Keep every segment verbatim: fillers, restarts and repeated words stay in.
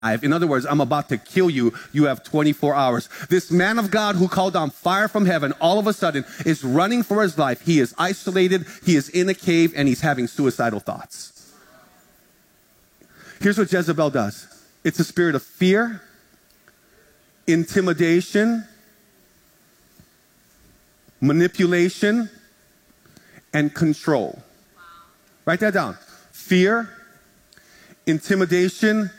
In other words, I'm about to kill you. You have twenty-four hours. This man of God who called down fire from heaven all of a sudden is running for his life. He is isolated. He is in a cave and he's having suicidal thoughts. Here's what Jezebel does. It's a spirit of fear, intimidation, manipulation, and control. Wow. Write that down. Fear, intimidation,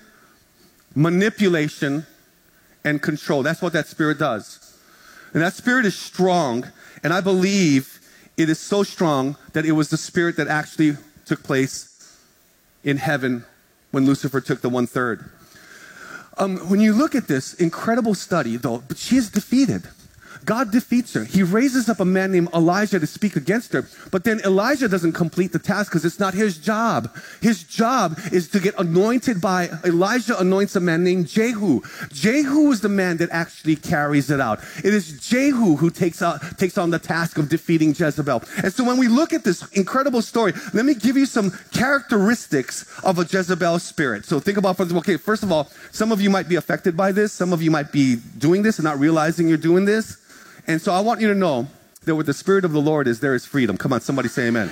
manipulation, and control. That's what that spirit does. And that spirit is strong, and I believe it is so strong that it was the spirit that actually took place in heaven when Lucifer took the one-third. Um, when you look at this incredible study, though, but she is defeated. God defeats her. He raises up a man named Elijah to speak against her. But then Elijah doesn't complete the task because it's not his job. His job is to get anointed by, Elijah anoints a man named Jehu. Jehu is the man that actually carries it out. It is Jehu who takes, out, takes on the task of defeating Jezebel. And so when we look at this incredible story, let me give you some characteristics of a Jezebel spirit. So think about, okay, first of all, some of you might be affected by this. Some of you might be doing this and not realizing you're doing this. And so I want you to know that where the Spirit of the Lord is, there is freedom. Come on, somebody say amen.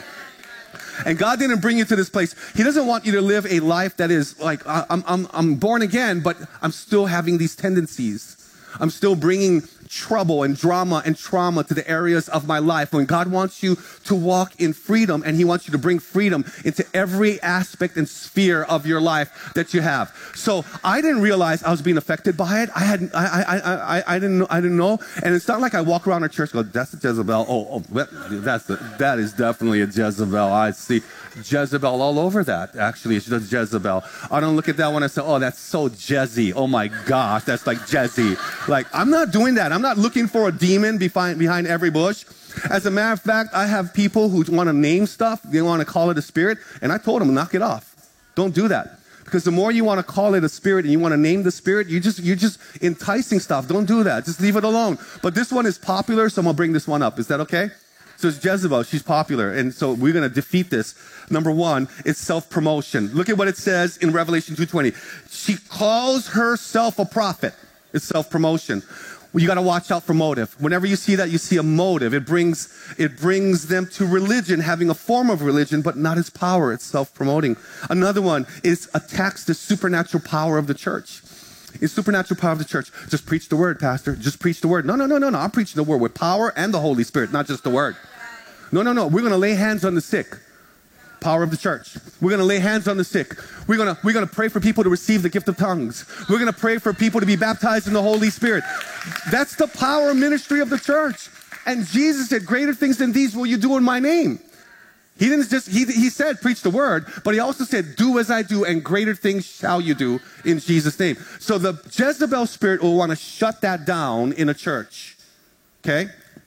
And God didn't bring you to this place. He doesn't want you to live a life that is like, I'm, I'm, I'm born again, but I'm still having these tendencies. I'm still bringing trouble and drama and trauma to the areas of my life. When God wants you to walk in freedom, and He wants you to bring freedom into every aspect and sphere of your life that you have. So I didn't realize I was being affected by it. I hadn't, I, I, I, I didn't know, I didn't know. And it's not like I walk around our church and go, that's a Jezebel. Oh, oh that's the, that is definitely a Jezebel. I see Jezebel all over that. Actually, it's just Jezebel. I don't look at that one and say, oh, that's so Jezzy. Oh my gosh, that's like Jezzy. Like, I'm not doing that. I'm not looking for a demon behind, behind every bush. As a matter of fact, I have people who want to name stuff. They want to call it a spirit. And I told them, knock it off. Don't do that. Because the more you want to call it a spirit and you want to name the spirit, you just, you're just enticing stuff. Don't do that. Just leave it alone. But this one is popular, so I'm going to bring this one up. Is that okay? So it's Jezebel. She's popular. And so we're going to defeat this. Number one, it's self-promotion. Look at what it says in Revelation two twenty. She calls herself a prophet. It's self-promotion. Well, you got to watch out for motive. Whenever you see that, you see a motive. It brings, it brings them to religion, having a form of religion, but not its power. It's self-promoting. Another one is attacks the supernatural power of the church. It's supernatural power of the church. Just preach the word, Pastor. Just preach the word. No, no, no, no, no. I'm preaching the word with power and the Holy Spirit, not just the word. No, no, no. We're going to lay hands on the sick. Power of the church. We're going to lay hands on the sick. We're going to, we're going to pray for people to receive the gift of tongues. We're going to pray for people to be baptized in the Holy Spirit. That's the power ministry of the church. And Jesus said, greater things than these will you do in my name. He didn't just, he, he said, preach the word, but he also said, do as I do, and greater things shall you do in Jesus' name. So the Jezebel spirit will want to shut that down in a church. Okay?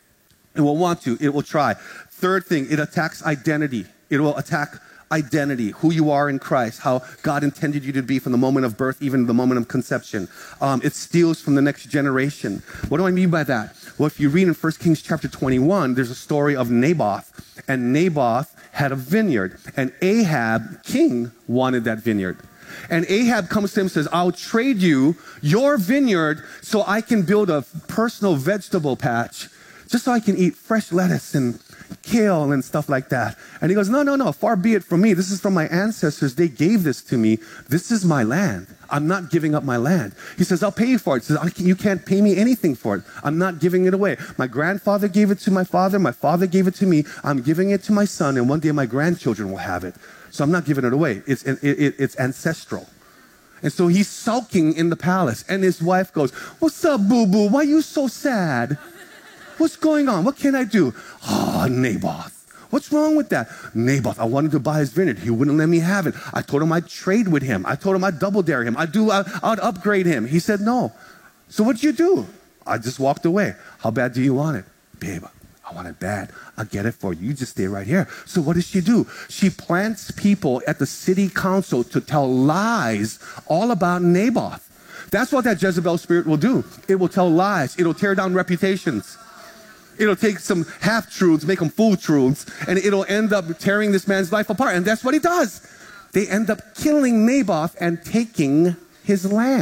It will want to. It will try. Third thing, it attacks identity. It will attack identity, who you are in Christ, how God intended you to be from the moment of birth, even the moment of conception. Um, it steals from the next generation. What do I mean by that? Well, if you read in First Kings chapter twenty-one, there's a story of Naboth. And Naboth had a vineyard. And Ahab, king, wanted that vineyard. And Ahab comes to him and says, I'll trade you your vineyard so I can build a personal vegetable patch, just so I can eat fresh lettuce and kale and stuff like that. And he goes, no, no, no, far be it from me. This is from my ancestors. They gave this to me. This is my land. I'm not giving up my land. He says, I'll pay you for it. He says, I can, you can't pay me anything for it. I'm not giving it away. My grandfather gave it to my father. My father gave it to me. I'm giving it to my son, and one day my grandchildren will have it. So I'm not giving it away. It's, it, it, it's ancestral. And so he's sulking in the palace. And his wife goes, what's up, boo-boo? Why are you so sad? What's going on? What can I do? Oh, Naboth. What's wrong with that? Naboth, I wanted to buy his vineyard. He wouldn't let me have it. I told him I'd trade with him. I told him I'd double dare him. I'd, do, I'd, I'd upgrade him. He said no. So what'd you do? I just walked away. How bad do you want it? Babe, I want it bad. I'll get it for you. You just stay right here. So what does she do? She plants people at the city council to tell lies all about Naboth. That's what that Jezebel spirit will do. It will tell lies. It'll tear down reputations. It'll take some half-truths, make them full-truths, and it'll end up tearing this man's life apart. And that's what he does. They end up killing Naboth and taking his land.